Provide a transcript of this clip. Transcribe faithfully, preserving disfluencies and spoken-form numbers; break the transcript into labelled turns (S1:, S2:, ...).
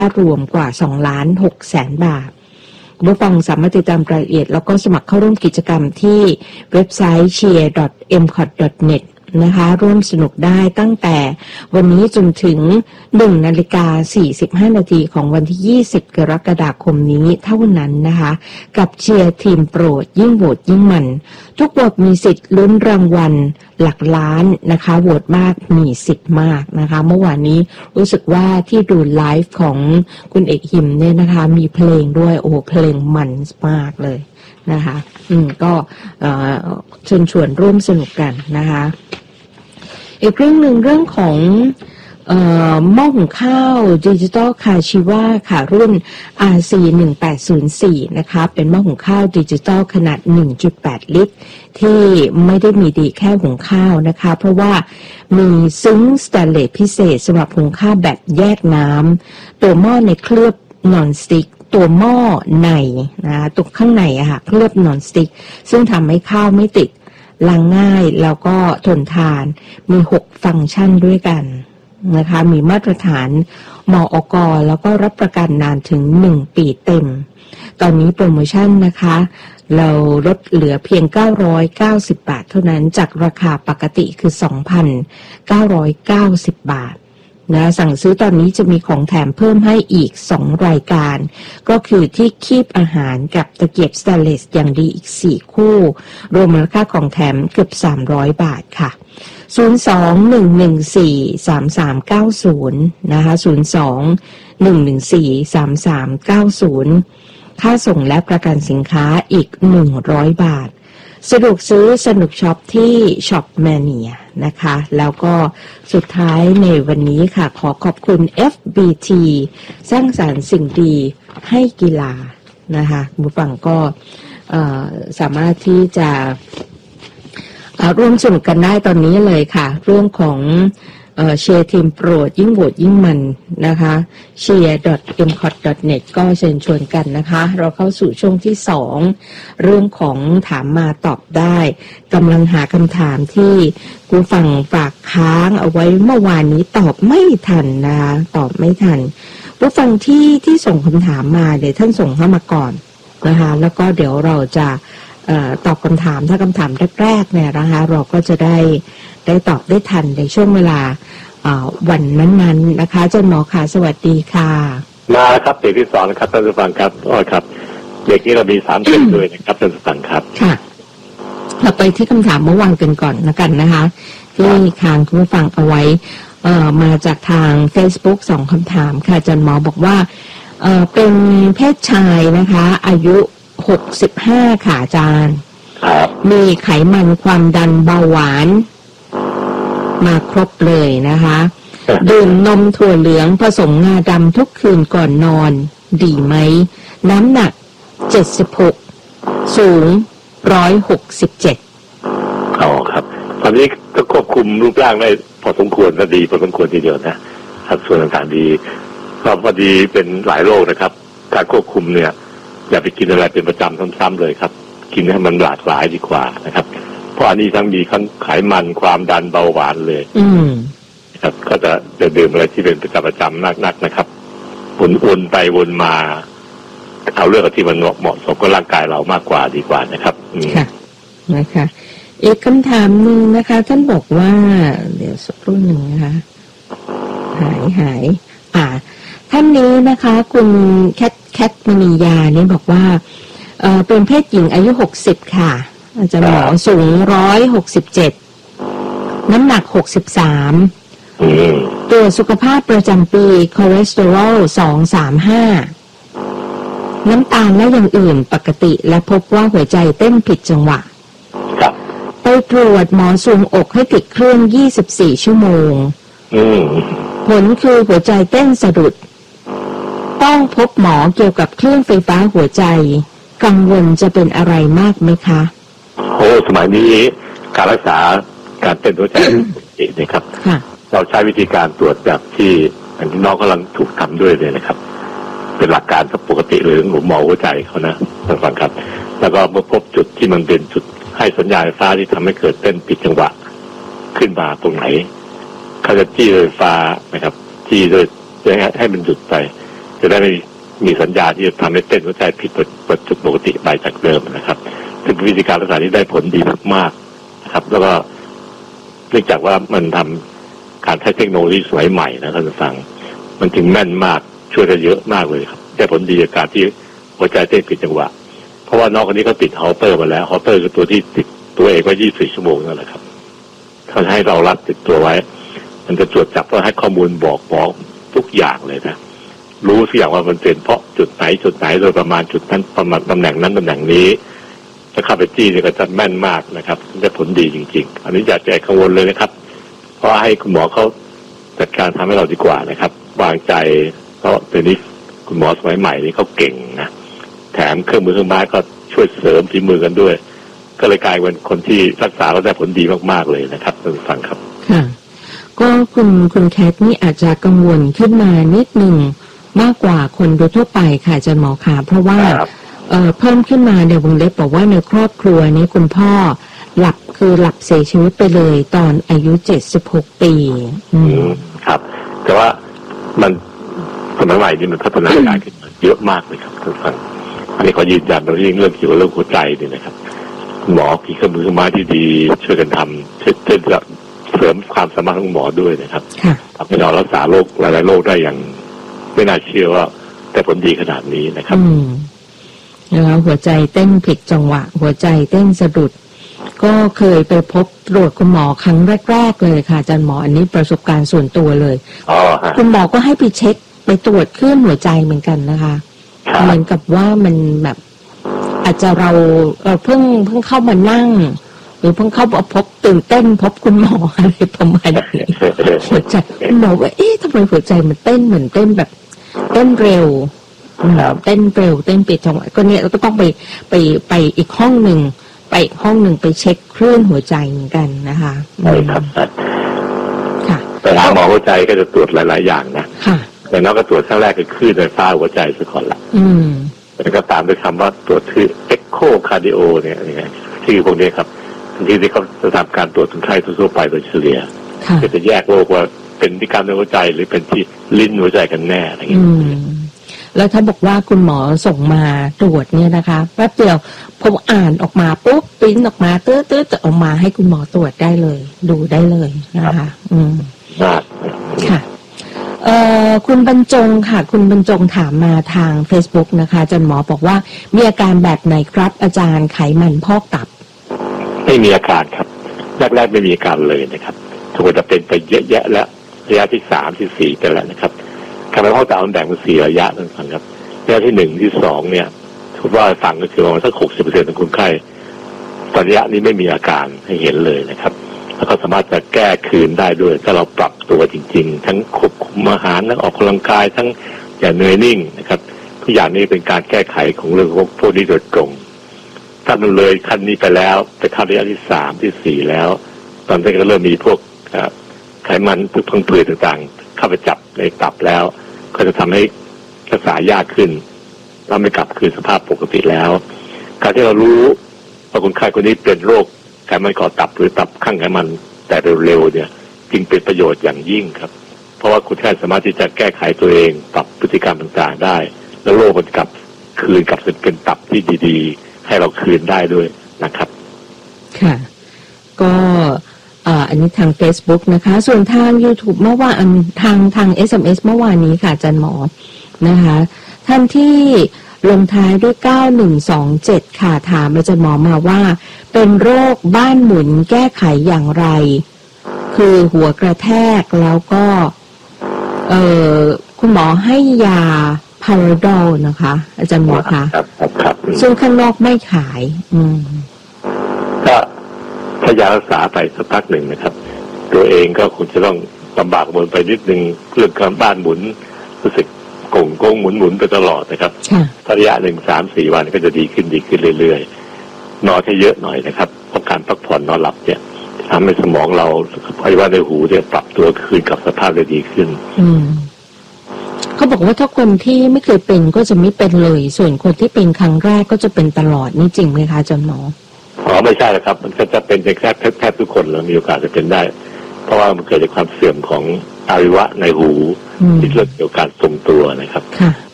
S1: รวมกว่าสองล้านหกแสนบาทผู้ฟังสามารถติดตามรายละเอียดแล้วก็สมัครเข้าร่วมกิจกรรมที่เว็บไซต์ เชียร์ ดอท เอ็ม คอท ดอท เน็ต นะคะร่วมสนุกได้ตั้งแต่วันนี้จนถึง หนึ่งนาฬิกาสี่สิบห้านาทีของวันที่ยี่สิบกรกฎาคมนี้เท่านั้นนะคะกับเชียร์ทีมโปรดยิ่งโหวตยิ่งมันทุกโหวตมีสิทธิ์ลุ้นรางวัลหลักล้านนะคะโหวตมากมีสิทธิ์มากนะคะเมื่อวานนี้รู้สึกว่าที่ดูไลฟ์ของคุณเอกหิมเนี่ยนะคะมีเพลงด้วยโอ้เพลงมันมากเลยนะคะอืมก็เอ่อเชิญชวนร่วมสนุกกันนะคะอีกเรื่องหนึ่งเรื่องของเอ่อหม้อหุงข้าวดิจิตอลคาชิวาค่ะรุ่น อาร์ ซี หนึ่งแปดศูนย์สี่ นะคะเป็นหม้อหุงข้าวดิจิตอลขนาด หนึ่งจุดแปด ลิตรที่ไม่ได้มีดีแค่หุงข้าวนะคะเพราะว่ามีซึ้งสแตนเลสพิเศษสำหรับหุงข้าวแบบแยกน้ำตัวหม้อในเคลือบนอนสติ๊กตัวหม้อในนะตัวข้างในอะค่ะเคลือบนอนสติ๊กซึ่งทำให้ข้าวไม่ติดล้างง่ายแล้วก็ทนทานมีหกฟังก์ชันด้วยกันนะคะมีมาตรฐานมอก.แล้วก็รับประกันนานถึงหนึ่งปีเต็มตอนนี้โปรโมชั่นนะคะเราลดเหลือเพียงเก้าร้อยเก้าสิบบาทเท่านั้นจากราคาปกติคือ สองพันเก้าร้อยเก้าสิบ บาทนะสั่งซื้อตอนนี้จะมีของแถมเพิ่มให้อีกสองรายการก็คือที่คีบอาหารกับตะเกียบสแตนเลสอย่างดีอีกสี่คู่รวมมูลค่าของแถมเกือบสามร้อยบาทค่ะศูนย์ สอง หนึ่ง หนึ่ง สี่ สาม สาม เก้า ศูนย์นะคะศูนย์ สอง หนึ่ง หนึ่ง สี่ สาม สาม เก้า ศูนย์ค่าส่งและประกันสินค้าอีกหนึ่งร้อยบาทสะดวกซื้อสนุกช็อปที่ช็อปแมเนียนะคะแล้วก็สุดท้ายในวันนี้ค่ะขอขอบคุณ เอฟ บี ที สร้างสรรค์สิ่งดีให้กีฬานะคะผู้ฟังก็สามารถที่จะร่วมสนุกกันได้ตอนนี้เลยค่ะเรื่องของเชียร์ทีมโปรดยิ่งโหวตยิ่งมันนะคะ เชียร์ ดอท เอ็ม คอท ดอท เน็ต ก็เชิญชวนกันนะคะเราเข้าสู่ช่วงที่สองเรื่องของถามมาตอบได้กำลังหาคำถามที่ผู้ฟังฝากค้างเอาไว้เมื่อวานนี้ตอบไม่ทันนะคะตอบไม่ทันผู้ฟังที่ที่ส่งคำถามมาเดี๋ยวท่านส่งเข้ามาก่อนนะคะแล้วก็เดี๋ยวเราจะเอ่อตอบคำถามถ้าคำถามแรกๆเนี่ยนะคะเราก็จะได้ได้ตอบได้ทันในช่วงเวลาวันนั้นๆนะคะอาจารย์หมอค่ะสวัสดีค่ะ
S2: มาครับเด็กที่สองนะครับท่านผู้ฟังครับอ๋อครับเด็กนี้เรามีสามเส้นด้วยนะครับท่านผู้ฟังครับ
S1: ค่ะเราไปที่คำถามเมื่อวานกันก่อนนะกันนะคะที่ทางคุณผู้ฟังเอาไว้เอ่อมาจากทาง Facebook สองคำถามค่ะอาจารย์หมอบอกว่าเอ่อเป็นเพศชายนะคะอายุหกสิบห้าค่ะอาจารย์มีไขมันความดันเบาหวานมาครบเลยนะคะดื่มนมถั่วเหลืองผสมงาดำทุกคืนก่อนนอนดีไหมน้ำหนักเจ็ดสิบหกสูงหนึ่งร้อยหกสิบเจ็ด
S2: อ๋อครับตอนนี้ก็ควบคุมรูปร่างได้พอสมควรก็ดีพอสมควรทีเดียวนะสัดส่วนต่างๆดีเพราะพอดีเป็นหลายโรคนะครับการควบคุมเนี่ยอย่าไปกินอะไรเป็นประจำซ้ำๆเลยครับกินให้มันหลากหลายดีกว่านะครับเพราะอันนี้ทั้งมีทั้งไขมันความดันเบาหวานเลย
S1: อืม
S2: ครับก็จะจะดื่มอะไรที่เป็นประจำประจำนักๆนะครับวนๆไปวนมาเอาเรื่องที่มันเหมาะสมกับร่างกายเรามากกว่าดีกว่านะครับ
S1: ค่ะนะคะอีกคำถามหนึ่งนะคะท่านบอกว่าเดี๋ยวสักครู่หนึ่งนะคะหายหายอ่าท่านนี้นะคะคุณแคทแคทมณียานี่บอกว่าเอ่อเป็นเพศหญิงอายุหกสิบค่ะอาจารย์หมอสูงหนึ่งร้อยหกสิบเจ็ดน้ำหนักหกสิบสามตรวจสุขภาพประจำปีคอเลสเตอรอลสองสามห้าน้ำตาลและอย่างอื่นปกติและพบว่าหัวใจเต้นผิดจังหวะไปตรวจหมอซูมอกให้ติดเครื่องยี่สิบสี่ชั่วโมงผลคือหัวใจเต้นสะดุดต้องพบหมอเกี่ยวกับเครื่องไฟฟ้าหัวใจกังวลจะเป็นอะไรมากไหมคะ
S2: โอ้สมัยนี้การรักษาการเต้นหัวใจนะครับเราใช้วิธีการตรวจแบบที่อันที่น้องกำลังถูกทำด้วยเลยนะครับเป็นหลักการปกติเลยของหมอหัวใจเขานะท่านฟังครับแล้วก็เมื่อพบจุดที่มันเป็นจุดให้สัญญาณไฟฟ้าที่ทำให้เกิดเต้นผิดจังหวะขึ้นมาตรงไหนเขาจะจี้ไฟฟ้านะครับจี้โดยให้มันหยุดไปจะได้ไม่มีสัญญาที่จะทำให้เต้นหัวใจผิดปกติไปจากเดิมนะครับซึ่งวิธีการรักษาที่ได้ผลดีมากๆนะครับแล้วก็เนื่องจากว่ามันทำการใช้เทคโนโลยีสมัยใหม่นะท่านผู้ฟังมันจึงแม่นมากช่วยได้เยอะมากเลยครับได้ผลดีจากการที่หัวใจเต้นผิดจังหวะเพราะว่าน้องคนนี้เขาติดฮอลเตอร์มาแล้วฮอลเตอร์คือตัวที่ติดตัวเองไว้ยี่สิบสี่ชั่วโมงนั่นแหละครับเขาให้เรารับติดตัวไว้มันจะตรวจจับว่าให้ข้อมูลบอกบอกทุกอย่างเลยนะรู้ทุกอย่างว่ามันเป็นเพราะจุดไหนจุดไหนโดยประมาณจุดนั้นประมาณตำแหน่งนั้นตำแหน่งนี้ถ้าเข้าไปจี้เนี่ยก็จะแม่นมากนะครับได้ผลดีจริงๆอันนี้อย่าใจกังวลเลยนะครับเพราะให้คุณหมอเขาจัดการทำให้เราดีกว่านะครับวางใจเพราะเดี๋ยวนี้คุณหมอสมัยใหม่นี่เขาเก่งนะแถมเครื่องมือเครื่องไม้ก็ช่วยเสริมฝีมือกันด้วยก็เลยกลายเป็นคนที่รักษาแล้วได้ผลดีมากๆเลยนะครับท่านผู้ฟังครับ
S1: ค่ะก็คุณคุณแคทนี่อาจจะกังวลขึ้นมานิดหนึ่งมากกว่าคนโดยทั่วไปค่ะอาจารย์หมอค่ะเพราะว่าเอ่อเพิ่มขึ้นมาในวงเล็บบอกว่าในครอบครัวนี้คุณพ่อหลับคือหลับเสียชีวิตไปเลยตอนอายุเจ็ดสิบหกปีอืม
S2: ครับแต่ว่ามันสมัยใหม่นี่มันพัฒนาการขึ้นเยอะมากเลยครับท่านผู้ฟังอันนี้ขอยืนยันเราเรื่องเรื่องเกี่ยวกับเรื่องหัวใจนี่นะครับหมอมีเครื่องมือเครื่องไม้ที่ดีช่วยกันทำช่วยเสริมความสามารถของหมอด้วยนะครับทำให้เรารักษาโรคหลายๆโรคได้อย่างไม่น่าเชื่อว่าแต่ผลดีขนาดนี้นะครับ
S1: แล้วหัวใจเต้นผิดจังหวะหัวใจเต้นสะดุดก็เคยไปพบตรวจคุณหมอครั้งแรกๆเลยค่ะอาจารย์หมออันนี้ประสบการณ์ส่วนตัวเลยคุณหมอก็ให้ไปเช็คไปตรวจคลื่นหัวใจเหมือนกันนะคะเหมือนกับว่ามันแบบอาจจะเราเราเพิ่งเพิ่งเข้ามานั่งหรือเพิ่งเข้ามาพบตื่นเต้นพบคุณหมออะไรประมาณนี้หัวใจคุณหมอว่าเอ๊ะทำไมหัวใจมันเต้นเหมือนเต้นแบบเต้นเร็วเต้นเร็วเต้นปิดจังหวะก็เนี่ยเราก็ต้องไปไปไปอีกห้องหนึ่งไปอีกห้องหนึ่งไปเช็คคลื่นหัวใจเหมือนกันนะคะ
S2: ใช่ครับค่ะแต่หาหมอหัวใจก็จะตรวจหลายๆอย่างนะค่ะแต่นอกก็ตรวจครั้งแรกคือคลื่นไฟฟ้าหัวใจซะก่อนละอืมแล้วก็ตามด้วยคำว่าตรวจคือ echo-cardio เนี่ยนี่ชื่อพวกนี้ครับที่ที่เขาจะทำการตรวจคนไข้ทั่วไปโดยเฉลี่ยก็จะแยกโรคว่าเป็นที่กล้ามเนื้อหัวใจหรือเป็นที่ลิ้นหัวใจกันแน่อะไรอย่างเงี้ย
S1: แล้วถ้าบอกว่าคุณหมอส่งมาตรวจเนี่ยนะคะแป๊บเดียวพออ่านออกมาปุ๊บปริ้นออกมาตื้อตื้อจะออกมาให้คุณหมอตรวจได้เลยดูได้เลยนะคะอืมค่ะเอ่อคุณบรรจงค่ะคุณบรรจงถามมาทาง Facebook นะคะอาจารย์หมอบอกว่ามีอาการแบบไหนครับอาจารย์ไขมันพอกตับ
S2: ไม่มีอาการครับแรกๆไม่มีอาการเลยนะครับทุกคนจะเป็นไปเยอะแยะแล้วระยะที่สามที่สี่ไปแล้วนะครับการพอกตับมันแบ่งเป็นสี่ระยะนั่นครับระยะที่หนึ่งที่สองเนี่ยถือว่าฟังก็คือประมาณสักหกสิบเปอร์เซ็นต์ของคนไข้ตอนระยะนี้ไม่มีอาการให้เห็นเลยนะครับแล้วก็สามารถจะแก้คืนได้ด้วยถ้าเราปรับตัวจริงๆทั้งควบคุมอาหารทั้งออกกำลังกายทั้งอย่าเหนื่อยนิ่งนะครับทุกอย่างนี้เป็นการแก้ไขของเรื่องพวกพวกนี้โดยตรงถ้ามันเลยขั้นนี้ไปแล้วไปขั้นระยะที่สามที่สี่แล้วตอนนี้ก็เริ่มมีพวกไขมันพวกพังผืดต่างๆเข้าไปจับในตับแล้วก็จะทำให้รักษายากขึ้นเราไม่กลับคืนสภาพปกติแล้วการที่เรารู้ว่าคนไข้คนนี้เป็นโรคไขมันก่อตับหรือตับข้างไขมันแต่เร็วๆเนี่ยจึงเป็นประโยชน์อย่างยิ่งครับเพราะว่าคนไข้สามารถที่จะแก้ไขตัวเองปรับพฤติกรรมต่างๆได้แล้วโรคมันกลับคืนกลับเป็นตับที่ดีๆให้เราคืนได้ด้วยนะครับ
S1: ค่ะก็อันนี้ทาง Facebook นะคะส่วนทาง YouTube เมื่อวานทางทาง เอส เอ็ม เอส เมื่อวานนี้ค่ะอาจารย์หมอนะคะท่านที่ลงท้ายด้วยเก้าหนึ่งสองเจ็ดค่ะถามอาจารย์หมอมาว่าเป็นโรคบ้านหมุนแก้ไขอย่างไรคือหัวกระแทกแล้วก็เอ่อคุณหมอให้ยาพาราดอลนะคะอาจารย์หมอคะ
S2: ครับครับ
S1: ซึ่งข้างนอกไม่ขายอืม
S2: ก็ถ้ายารักษาไปสักพักหนึ่งนะครับตัวเองก็คงจะต้องลำบากหมุนไปนิดนึงเรื่องการบ้านหมุนรู้สึกโก่งโก่งหมุนหมุนไปตลอดนะครับระยะหนึ่งสามสี่วันก็จะดีขึ้นดีขึ้นเรื่อยๆนอนให้เยอะหน่อยนะครับเพราะการพักผ่อนนอนหลับเนี่ยทำให้สมองเราอวัยวะในหูเนี่ยปรับตัวคืนกับสภาพได้ดีขึ้น
S1: อืมเขาบอกว่าถ้าคนที่ไม่เคยเป็นก็จะไม่เป็นเลยส่วนคนที่เป็นครั้งแรกก็จะเป็นตลอดนี่จริงไหมคะอาจารย์หมอ
S2: อ๋อไม่ใช่แล้วครับมันก็จะเป็นแค่แทบทุกคนแล้วมีโอกาสจะเป็นได้เพราะว่ามันเกิดจากความเสื่อมของอวัยวะในหูที่เกี่ยวกับการทรงตัวนะครับ